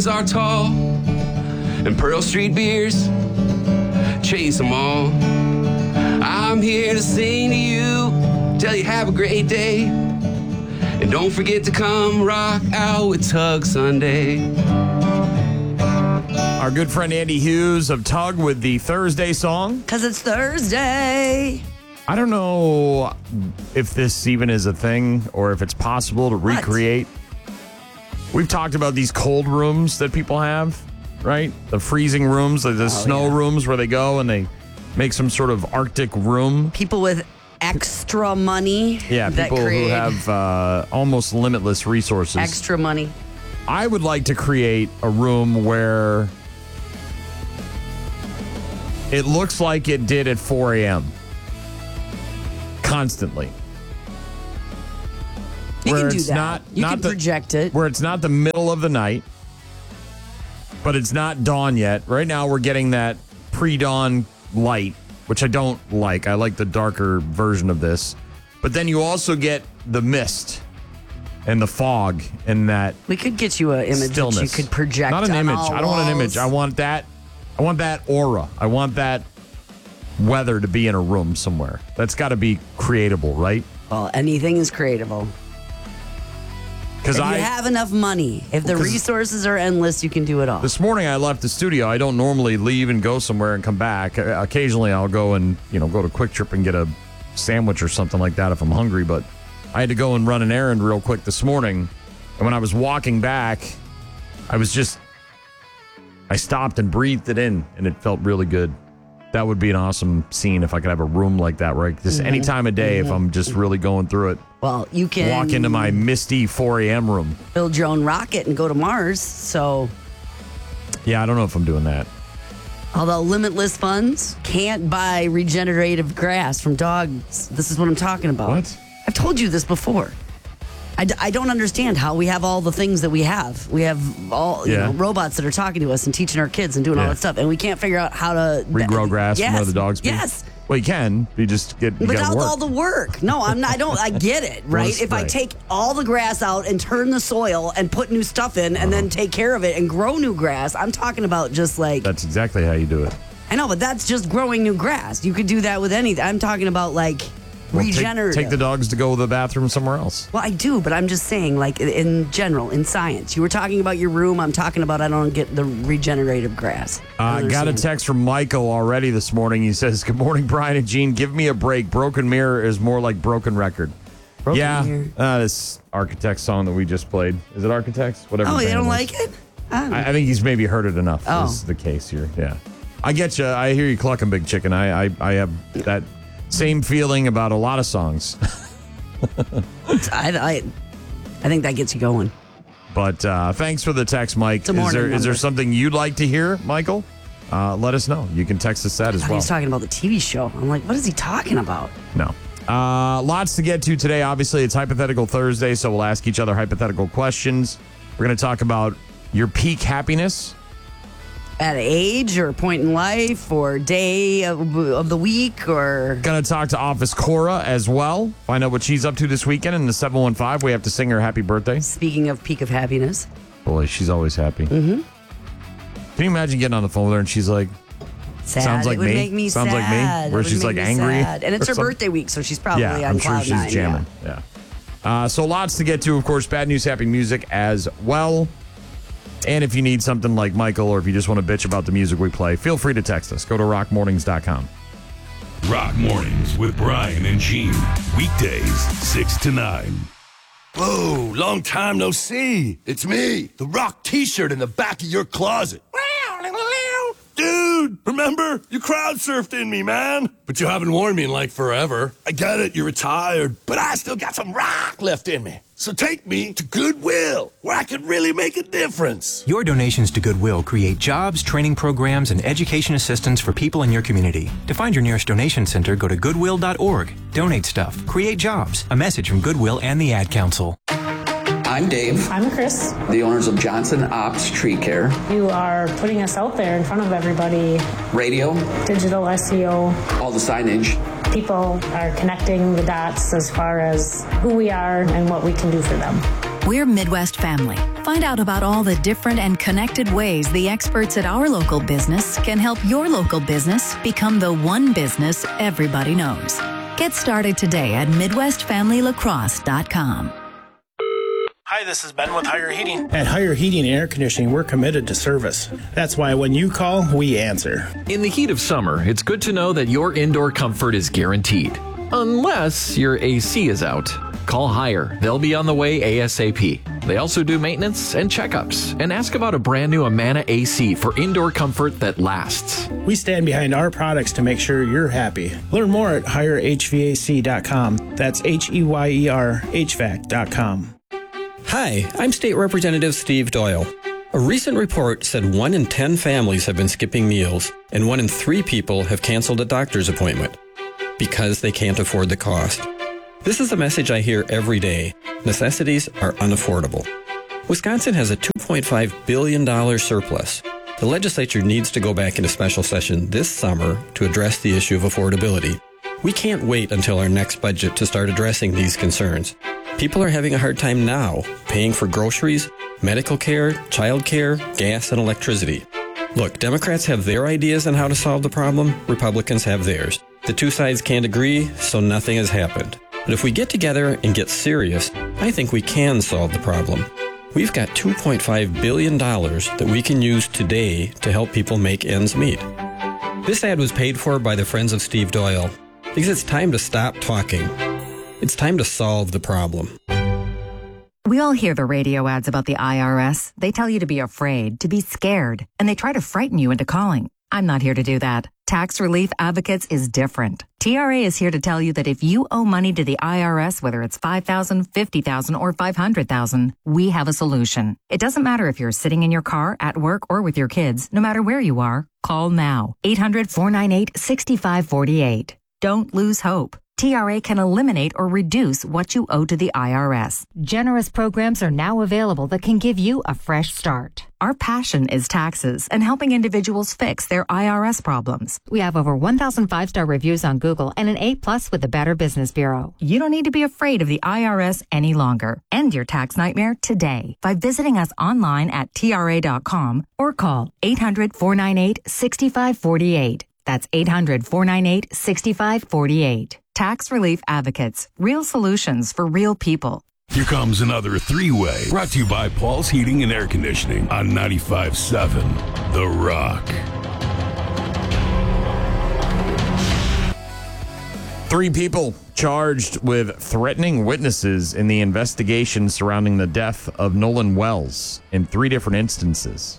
are tall, and Pearl Street beers chase them all. I'm here to sing to you, tell you have a great day, and don't forget to come rock out with Tug Sunday. Our good friend Andy Hughes of Tug with the Thursday song. Because it's Thursday. I don't know if this even is a thing or if it's possible to recreate. We've talked about these cold rooms that people have, right? The freezing rooms, the snow rooms where they go and they make some sort of Arctic room. People with extra money. Yeah, people who have almost limitless resources. Extra money. I would like to create a room where it looks like it did at 4 a.m. constantly. You can do that. You can project it. Where it's not the middle of the night, but it's not dawn yet. Right now we're getting that pre-dawn light, which I don't like. I like the darker version of this. But then you also get the mist and the fog and that we could get you an image stillness. that you could project. Not an image. I don't want an image. I want that aura. I want that weather to be in a room somewhere. That's got to be creatable, right? Well, anything is creatable. If you have enough money, if the resources are endless, you can do it all. This morning I left the studio. I don't normally leave and go somewhere and come back. Occasionally I'll go and, go to Quick Trip and get a sandwich or something like that if I'm hungry. But I had to go and run an errand real quick this morning. And when I was walking back, I stopped and breathed it in, and it felt really good. That would be an awesome scene if I could have a room like that, right? Just any time of day if I'm just really going through it. Well, you can walk into my misty 4 a.m. room. Build your own rocket and go to Mars, so... Yeah, I don't know if I'm doing that. Although limitless funds can't buy regenerative grass from dogs. This is what I'm talking about. What? I've told you this before. I don't understand how we have all the things that we have. We have all robots that are talking to us and teaching our kids and doing all that stuff, and we can't figure out how to regrow grass from where the dogs be. Yes. Well, you can. You just get. But that's all the work. No, I'm not. I get it, right? If I take all the grass out and turn the soil and put new stuff in, and then take care of it and grow new grass, I'm talking about just like. That's exactly how you do it. I know, but that's just growing new grass. You could do that with anything. I'm talking about like. Regenerative. Take the dogs to go to the bathroom somewhere else. Well, I do, but I'm just saying, like, in general, in science. You were talking about your room. I'm talking about I don't get the regenerative grass. Got a text from Michael already this morning. He says, "Good morning, Brian and Gene. Give me a break. Broken Mirror is more like Broken Record." Mirror. This Architects song that we just played. Is it Architects? Whatever. Oh, they don't like it? I think he's maybe heard it enough. Oh. Is the case here. Yeah. I get you. I hear you clucking, Big Chicken. I have that... Same feeling about a lot of songs. I think that gets you going. But thanks for the text, Mike. Is there something you'd like to hear, Michael? Let us know. You can text us that as well. He's talking about the TV show. I'm like, what is he talking about? No. Lots to get to today. Obviously, it's Hypothetical Thursday, so we'll ask each other hypothetical questions. We're going to talk about your peak happiness. At age or point in life or day of the week or... Going to talk to Office Cora as well. Find out what she's up to this weekend. In the 715, we have to sing her happy birthday. Speaking of peak of happiness. Boy, she's always happy. Mm-hmm. Can you imagine getting on the phone with her and she's like... Sad. Sounds like it would me. Make me Sounds sad. like me. Where she's like angry. Sad. And it's her birthday week, so she's probably on I'm sure cloud she's nine, jamming. Yeah. So lots to get to, of course. Bad news, happy music as well. And if you need something like Michael or if you just want to bitch about the music we play, feel free to text us. Go to rockmornings.com. Rock Mornings with Brian and Gene. Weekdays, 6 to 9. Whoa, long time no see. It's me, the Rock t-shirt in the back of your closet. Dude, remember? You crowd surfed in me, man. But you haven't worn me in like forever. I get it, you're retired, but I still got some rock left in me. So take me to Goodwill, where I can really make a difference. Your donations to Goodwill create jobs, training programs, and education assistance for people in your community. To find your nearest donation center, go to goodwill.org. Donate stuff. Create jobs. A message from Goodwill and the Ad Council. I'm Dave. I'm Chris. The owners of Johnson Ops Tree Care. You are putting us out there in front of everybody. Radio. Digital SEO. All the signage. People are connecting the dots as far as who we are and what we can do for them. We're Midwest Family. Find out about all the different and connected ways the experts at our local business can help your local business become the one business everybody knows. Get started today at MidwestFamilyLacrosse.com. Hi, this is Ben with Higher Heating. At Higher Heating and Air Conditioning, we're committed to service. That's why when you call, we answer. In the heat of summer, it's good to know that your indoor comfort is guaranteed. Unless your AC is out. Call Higher. They'll be on the way ASAP. They also do maintenance and checkups. And ask about a brand new Amana AC for indoor comfort that lasts. We stand behind our products to make sure you're happy. Learn more at HigherHVAC.com. That's HEYER HVAC.com. Hi, I'm State Representative Steve Doyle. A recent report said 1 in 10 families have been skipping meals, and 1 in 3 people have canceled a doctor's appointment because they can't afford the cost. This is a message I hear every day. Necessities are unaffordable. Wisconsin has a $2.5 billion surplus. The legislature needs to go back into special session this summer to address the issue of affordability. We can't wait until our next budget to start addressing these concerns. People are having a hard time now paying for groceries, medical care, child care, gas, and electricity. Look, Democrats have their ideas on how to solve the problem. Republicans have theirs. The two sides can't agree, so nothing has happened. But if we get together and get serious, I think we can solve the problem. We've got $2.5 billion that we can use today to help people make ends meet. This ad was paid for by the Friends of Steve Doyle because it's time to stop talking. It's time to solve the problem. We all hear the radio ads about the IRS. They tell you to be afraid, to be scared, and they try to frighten you into calling. I'm not here to do that. Tax Relief Advocates is different. TRA is here to tell you that if you owe money to the IRS, whether it's $5,000, $50,000, or $500,000, we have a solution. It doesn't matter if you're sitting in your car, at work, or with your kids. No matter where you are, call now. 800-498-6548. Don't lose hope. TRA can eliminate or reduce what you owe to the IRS. Generous programs are now available that can give you a fresh start. Our passion is taxes and helping individuals fix their IRS problems. We have over 1,000 5-star reviews on Google and an A+ with the Better Business Bureau. You don't need to be afraid of the IRS any longer. End your tax nightmare today by visiting us online at TRA.com or call 800-498-6548. That's 800-498-6548. Tax Relief Advocates. Real solutions for real people. Here comes another three-way, brought to you by Paul's Heating and Air Conditioning on 95.7 The Rock. 3 people charged with threatening witnesses in the investigation surrounding the death of Nolan Wells in 3 different instances.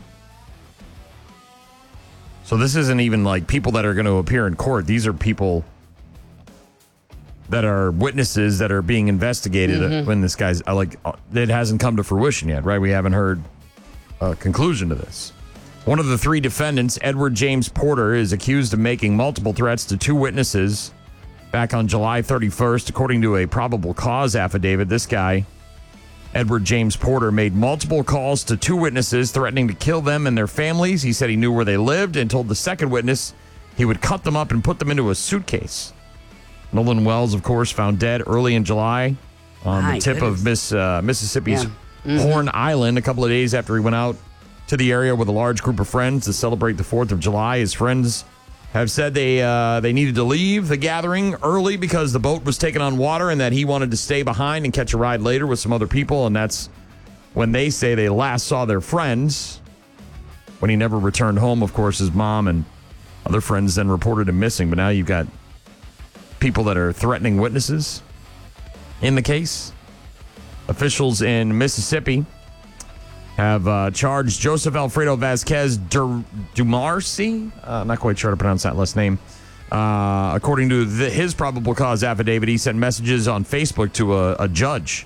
So this isn't even like people that are going to appear in court. These are people that are witnesses that are being investigated when this guy's it hasn't come to fruition yet, right? We haven't heard a conclusion to this. One of the 3 defendants, Edward James Porter, is accused of making multiple threats to 2 witnesses back on July 31st. According to a probable cause affidavit, this guy, Edward James Porter, made multiple calls to 2 witnesses threatening to kill them and their families. He said he knew where they lived and told the second witness he would cut them up and put them into a suitcase. Nolan Wells, of course, found dead early in July on the tip of Mississippi's Horn Island, a couple of days after he went out to the area with a large group of friends to celebrate the 4th of July. His friends have said they needed to leave the gathering early because the boat was taking on water and that he wanted to stay behind and catch a ride later with some other people. And that's when they say they last saw their friends. When he never returned home, of course, his mom and other friends then reported him missing. But now you've got people that are threatening witnesses in the case. Officials in Mississippi have charged Joseph Alfredo Vasquez Dumarcy. Not quite sure how to pronounce that last name. According to his probable cause affidavit, he sent messages on Facebook to a judge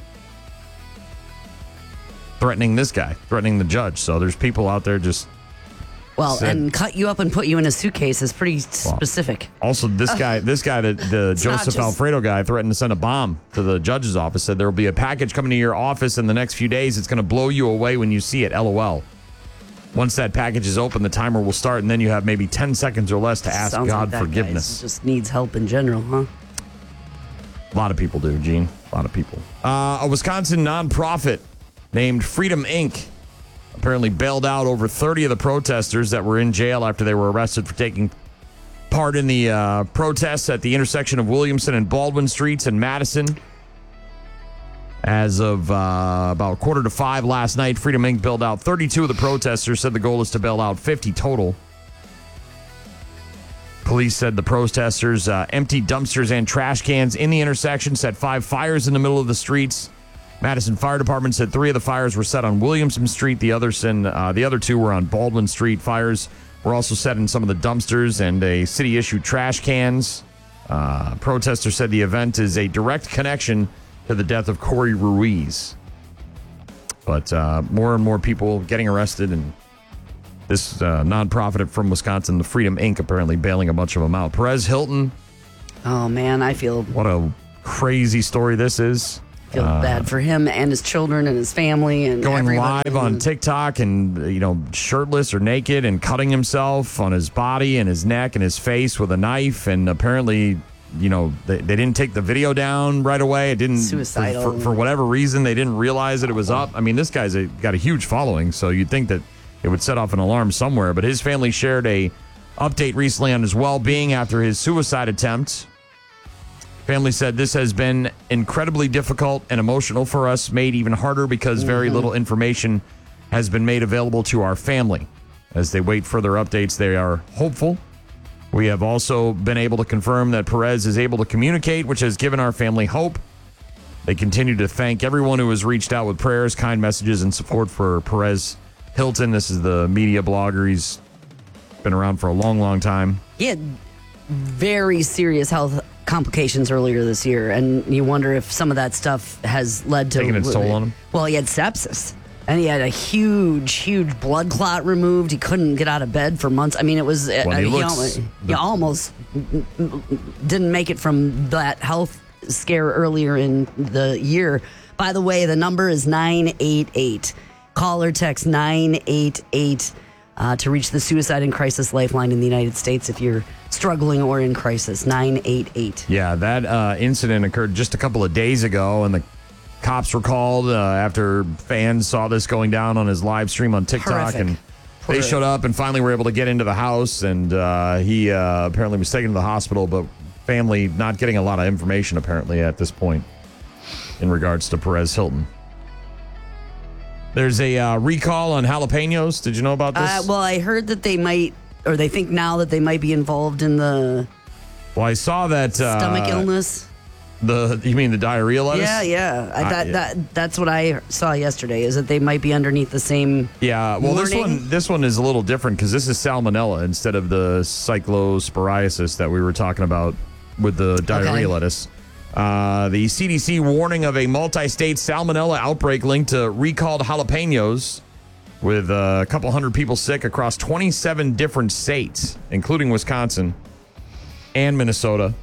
threatening this guy, threatening the judge. So there's people out there just... and cut you up and put you in a suitcase is pretty specific. Also, this guy, the Joseph Alfredo guy, threatened to send a bomb to the judge's office. Said there will be a package coming to your office in the next few days. It's going to blow you away when you see it. LOL. Once that package is open, the timer will start, and then you have maybe 10 seconds or less to ask God forgiveness. Just needs help in general, huh? A lot of people do, Gene. A lot of people. A Wisconsin nonprofit named Freedom Inc. apparently bailed out over 30 of the protesters that were in jail after they were arrested for taking part in the protests at the intersection of Williamson and Baldwin Streets in Madison. As of about 4:45 last night, Freedom Inc. bailed out 32 of the protesters, said the goal is to bail out 50 total. Police said the protesters emptied dumpsters and trash cans in the intersection, set 5 fires in the middle of the streets. Madison Fire Department said 3 of the fires were set on Williamson Street. The other 2 were on Baldwin Street. Fires were also set in some of the dumpsters and a city-issued trash cans. Protesters said the event is a direct connection to the death of Corey Ruiz. But more and more people getting arrested, and this nonprofit from Wisconsin, the Freedom Inc., apparently bailing a bunch of them out. Perez Hilton. Oh, man, I feel... What a crazy story this is. I feel bad for him and his children and his family and going everybody. live on TikTok and, shirtless or naked and cutting himself on his body and his neck and his face with a knife. And apparently, they didn't take the video down right away. It didn't. Suicidal. For whatever reason, they didn't realize that it was up. I mean, this guy's got a huge following, so you'd think that it would set off an alarm somewhere. But his family shared a update recently on his well-being after his suicide attempt. Family said this has been incredibly difficult and emotional for us, made even harder because very little information has been made available to our family. As they wait further updates, they are hopeful. We have also been able to confirm that Perez is able to communicate, which has given our family hope. They continue to thank everyone who has reached out with prayers, kind messages, and support for Perez Hilton. This is the media blogger. He's been around for a long, long time. He had very serious health complications earlier this year, and you wonder if some of that stuff has led to taking its toll on him. Well, he had sepsis, and he had a huge blood clot removed. He couldn't get out of bed for months. I mean, it was he almost didn't make it from that health scare earlier in the year. By the way, the number is 988. Call or text 988 to reach the Suicide and Crisis Lifeline in the United States if you're struggling or in crisis. 988. Yeah, that incident occurred just a couple of days ago, and the cops were called after fans saw this going down on his live stream on TikTok. Horrific. They showed up and finally were able to get into the house, and he apparently was taken to the hospital, but family not getting a lot of information apparently at this point in regards to Perez Hilton. There's a recall on jalapenos. Did you know about this? Well, I heard that they might, or they think now that they might be involved in the Well, I saw that stomach illness. You mean the diarrhea lettuce? Yeah. That's what I saw yesterday, is that they might be underneath the same Yeah, well, warning. this one is a little different because this is salmonella instead of the cyclosporiasis that we were talking about with the diarrhea lettuce. The CDC warning of a multi-state salmonella outbreak linked to recalled jalapenos, with a couple hundred people sick across 27 different states, including Wisconsin and Minnesota.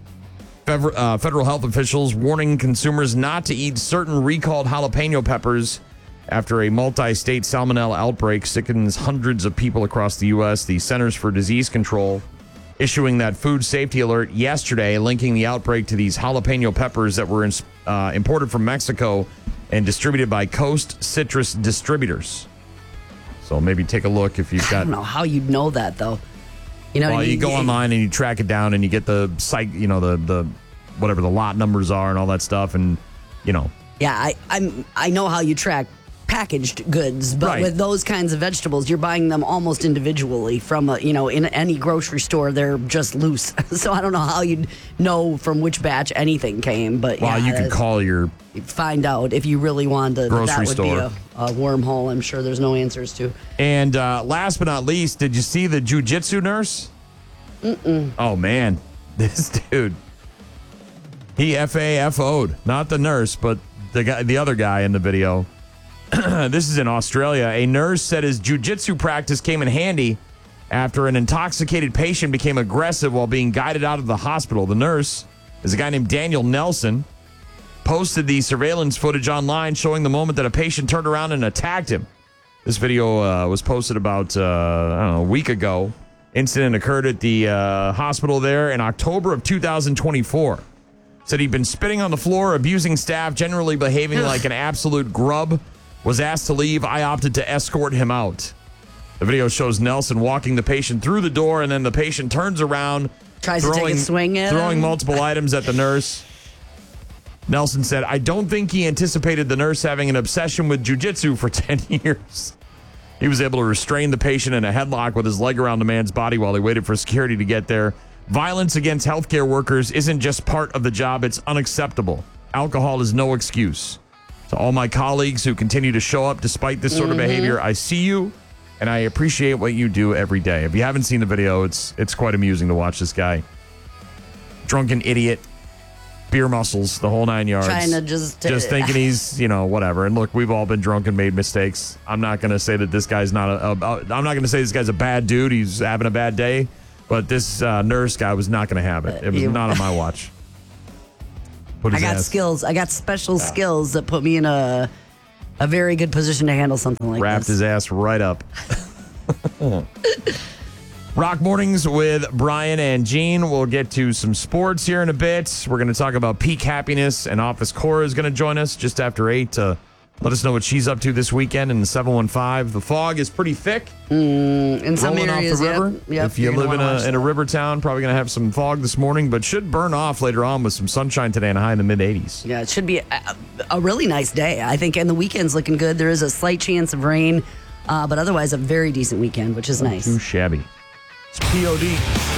Federal health officials warning consumers not to eat certain recalled jalapeno peppers after a multi-state salmonella outbreak sickens hundreds of people across the U.S. The Centers for Disease Control issuing that food safety alert yesterday, linking the outbreak to these jalapeno peppers that were imported from Mexico and distributed by Coast Citrus Distributors. So maybe take a look if you've got... I don't know how you'd know that, though. Well, you go online and you track it down and you get the site, the whatever the lot numbers are and all that stuff, and Yeah, I know how you track packaged goods, but Right. with those kinds of vegetables, you're buying them almost individually from in any grocery store. They're just loose, so I don't know how you'd know from which batch anything came. But well, you can call your find out if you really want to. Grocery that would store. be a wormhole. I'm sure there's no answers to. And last but not least, did you see the jiu-jitsu nurse? Mm-mm. Oh, man. This dude. He FAFO'd. Not the nurse, but the other guy in the video. This is in Australia. A nurse said his jiu-jitsu practice came in handy after an intoxicated patient became aggressive while being guided out of the hospital. The nurse is a guy named Daniel Nelson. Posted the surveillance footage online showing the moment that a patient turned around and attacked him. This video was posted about, a week ago. Incident occurred at the hospital there in October of 2024. Said he'd been spitting on the floor, abusing staff, generally behaving like an absolute grub. Was asked to leave. I opted to escort him out. The video shows Nelson walking the patient through the door, and then the patient turns around, tries to take a swing at throwing him. multiple items at the nurse. Nelson said, I don't think he anticipated the nurse having an obsession with jiu-jitsu for 10 years. He was able to restrain the patient in a headlock with his leg around the man's body while he waited for security to get there. Violence against healthcare workers isn't just part of the job, it's unacceptable. Alcohol is no excuse. To all my colleagues who continue to show up despite this sort of behavior, I see you, and I appreciate what you do every day. If you haven't seen the video, it's quite amusing to watch this guy. Drunken idiot, beer muscles, the whole 9 yards. Trying to just thinking he's, whatever. And look, we've all been drunk and made mistakes. I'm not going to say that this guy's I'm not going to say this guy's a bad dude. He's having a bad day. But this nurse guy was not going to have it. It was not on my watch. I got skills. I got special skills that put me in a very good position to handle something like Wrapped this. his ass right up. Rock Mornings with Brian and Gene. We'll get to some sports here in a bit. We're going to talk about peak happiness, and Office Cora is going to join us just after 8 to let us know what she's up to this weekend in the 715. The fog is pretty thick. In some rolling areas, off the river. Yep, If you live in a river town, probably going to have some fog this morning, but should burn off later on with some sunshine today and a high in the mid-80s. Yeah, it should be a really nice day, I think, and the weekend's looking good. There is a slight chance of rain, but otherwise a very decent weekend, which is nice. Too shabby. It's POD.